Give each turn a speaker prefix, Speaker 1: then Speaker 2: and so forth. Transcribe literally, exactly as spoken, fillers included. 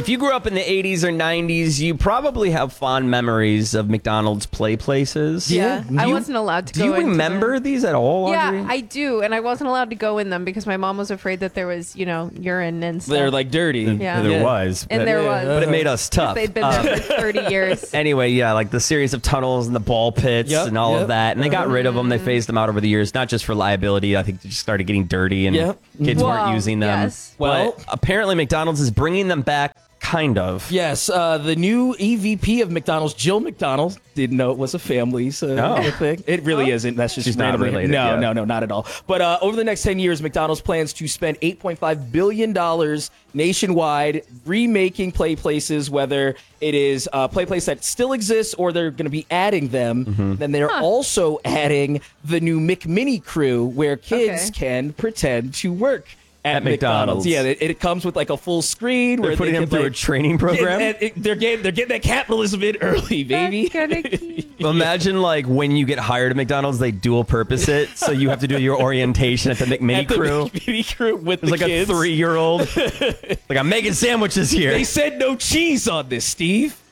Speaker 1: If you grew up in the eighties or nineties, you probably have fond memories of McDonald's play places.
Speaker 2: Yeah,
Speaker 1: Do
Speaker 2: I
Speaker 1: you-
Speaker 2: wasn't allowed to
Speaker 1: Do
Speaker 2: go
Speaker 1: you
Speaker 2: into
Speaker 1: remember
Speaker 2: them.
Speaker 1: these at all, Audrey?
Speaker 2: Yeah, I do, and I wasn't allowed to go in them because my mom was afraid that there was, you know, urine and stuff.
Speaker 3: They're like dirty.
Speaker 2: Yeah.
Speaker 1: There
Speaker 3: Yeah.
Speaker 1: was.
Speaker 2: and
Speaker 1: but,
Speaker 2: there
Speaker 3: Yeah.
Speaker 2: was.
Speaker 1: but it made us tough.
Speaker 2: They'd been
Speaker 1: Uh,
Speaker 2: there for thirty years.
Speaker 1: Anyway, yeah, like the series of tunnels and the ball pits
Speaker 3: Yep,
Speaker 1: and all
Speaker 3: yep.
Speaker 1: of that. And they got rid of them.
Speaker 2: Mm.
Speaker 1: They phased them out over the years, not just for liability. I think they just started getting dirty and
Speaker 3: Yep.
Speaker 1: kids weren't
Speaker 2: Well,
Speaker 1: using them.
Speaker 2: yes.
Speaker 3: Well-
Speaker 1: But apparently McDonald's is bringing them back, kind of.
Speaker 3: Yes, uh, the new E V P of McDonald's, Jill McDonald, didn't know it was a family's uh,
Speaker 1: Oh.
Speaker 3: thing. It really isn't. That's just
Speaker 1: She's not
Speaker 3: randomly-
Speaker 1: related,
Speaker 3: No,
Speaker 1: yeah.
Speaker 3: no, no, not at all. But uh, over the next ten years, McDonald's plans to spend eight point five billion dollars nationwide remaking play places, whether it is a play place that still exists or they're going to be adding them.
Speaker 1: Mm-hmm.
Speaker 3: Then they're also adding the new McMini crew where kids
Speaker 2: Okay.
Speaker 3: can pretend to work. At,
Speaker 1: At
Speaker 3: McDonald's.
Speaker 1: McDonald's.
Speaker 3: Yeah, it, it comes with like a full screen.
Speaker 1: They're
Speaker 3: where
Speaker 1: putting
Speaker 3: they
Speaker 1: them
Speaker 3: can,
Speaker 1: through a
Speaker 3: like,
Speaker 1: training program.
Speaker 3: and it- they're getting they're getting that capitalism in early, baby.
Speaker 2: That's kinda cute.
Speaker 1: Well, imagine like when you get hired at McDonald's, they dual purpose it. So you have to do your orientation at the McMini
Speaker 3: At the
Speaker 1: crew.
Speaker 3: McMini crew with
Speaker 1: There's
Speaker 3: the
Speaker 1: like
Speaker 3: kids.
Speaker 1: a three year old. Like, I'm making sandwiches here.
Speaker 3: They said no cheese on this, Steve.